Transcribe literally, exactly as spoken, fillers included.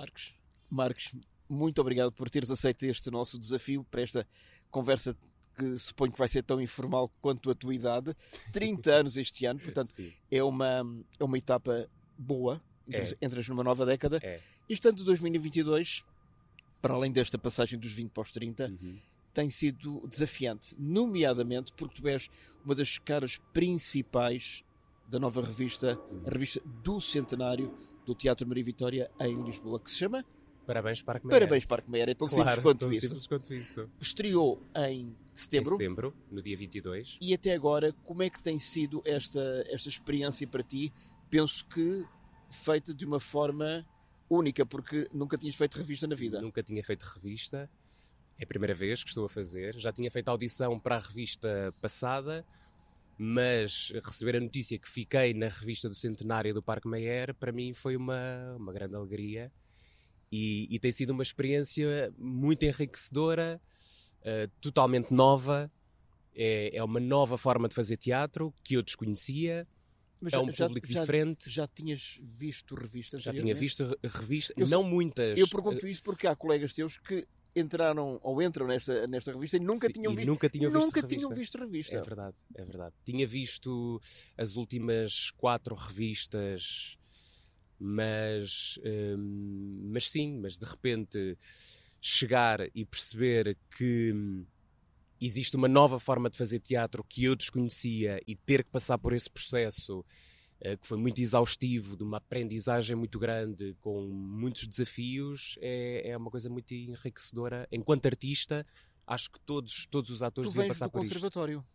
Marcos, Marcos, muito obrigado por teres aceito este nosso desafio para esta conversa que suponho que vai ser tão informal quanto a tua idade. trinta anos este ano, portanto é uma, é uma etapa boa. Entras, é. entras numa nova década. É. Este ano de dois mil e vinte e dois, para além desta passagem dos vinte para os trinta, uhum. tem sido desafiante, nomeadamente porque tu és uma das caras principais da nova revista, uhum. a revista do centenário do Teatro Maria Vitória em Lisboa, que se chama Parabéns Parque Meyer. Parabéns Parque Meyer, é tão claro, simples quanto tão isso. simples quanto isso. Estreou em setembro. Em setembro, no dia vinte e dois. E até agora, como é que tem sido esta, esta experiência para ti? Penso que feita de uma forma única, porque nunca tinhas feito revista na vida. Nunca tinha feito revista. É a primeira vez que estou a fazer. Já tinha feito audição para a revista passada, mas receber a notícia que fiquei na revista do centenário do Parque Meyer, para mim foi uma, uma grande alegria. E, e tem sido uma experiência muito enriquecedora, uh, totalmente nova. É, é uma nova forma de fazer teatro que eu desconhecia. Mas é um já, público já, diferente. Já tinhas visto revistas? Já tinha visto revistas, eu, não muitas. Eu pergunto isso porque há colegas teus que entraram ou entram nesta, nesta revista e nunca Sim, tinham, e vi... nunca tinham visto nunca revista. tinham visto revista. É verdade, é verdade. Tinha visto as últimas quatro revistas, mas, hum, mas sim, mas de repente chegar e perceber que existe uma nova forma de fazer teatro que eu desconhecia e ter que passar por esse processo uh, que foi muito exaustivo, de uma aprendizagem muito grande, com muitos desafios, é, é uma coisa muito enriquecedora. Enquanto artista, acho que todos, todos os atores deviam passar por isto. Tu vens do conservatório.